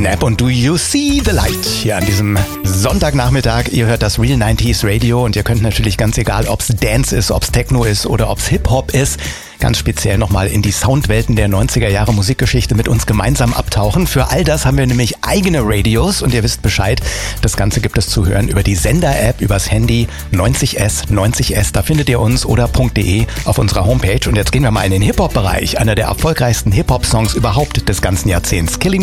Snap und Do You See the Light hier an diesem Sonntagnachmittag. Ihr hört das Real 90s Radio und ihr könnt natürlich ganz egal, ob es Dance ist, ob es Techno ist oder ob es Hip-Hop ist, ganz speziell nochmal in die Soundwelten der 90er Jahre Musikgeschichte mit uns gemeinsam abtauchen. Für all das haben wir nämlich eigene Radios und ihr wisst Bescheid, das Ganze gibt es zu hören über die Sender-App, übers Handy 90S, da findet ihr uns oder .de auf unserer Homepage. Und jetzt gehen wir mal in den Hip-Hop-Bereich, einer der erfolgreichsten Hip-Hop-Songs überhaupt des ganzen Jahrzehnts. Killing